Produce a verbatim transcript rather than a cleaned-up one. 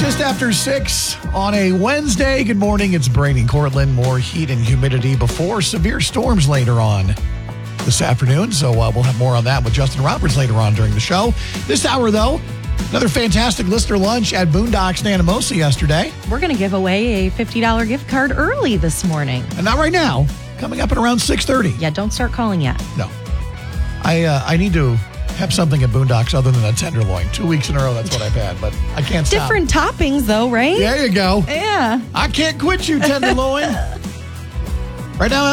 Just after six on a Wednesday. Good morning. It's Brady Cortland. More heat and humidity before severe storms later on this afternoon. So uh, we'll have more on that with Justin Roberts later on during the show. This hour, though, another fantastic listener lunch at Boondocks Nanamosa yesterday. We're going to give away a fifty dollars gift card early this morning. And not right now. Coming up at around six thirty. Yeah, don't start calling yet. No. I uh, I need to have something at Boondocks other than a tenderloin. Two weeks in a row, that's what I've had, but I can't stop. Different toppings, though, right? There you go. Yeah. I can't quit you, tenderloin. Right now,